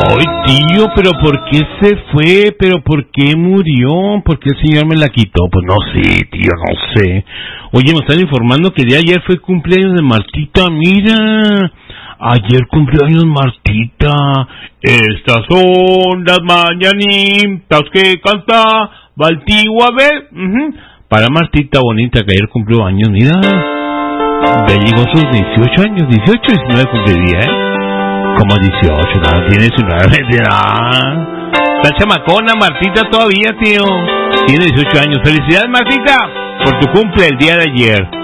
Ay, tío, pero ¿por qué se fue? ¿Pero por qué murió? ¿Por qué el señor me la quitó? Pues no sé, tío, no sé. Oye, me están informando que el día de ayer fue cumpleaños de Martita, mira. Ayer cumpleaños Martita. Estas son las mañanitas que canta Baltigua, ¿ves? Para Martita bonita que ayer cumplió años, mira. Ya llegó sus 18 años, 18, 19 cumpliría, Como 18, nada, tiene 19, nada. Está chamacona Martita todavía, tío. Tiene 18 años. Felicidades, Martita, por tu cumple el día de ayer.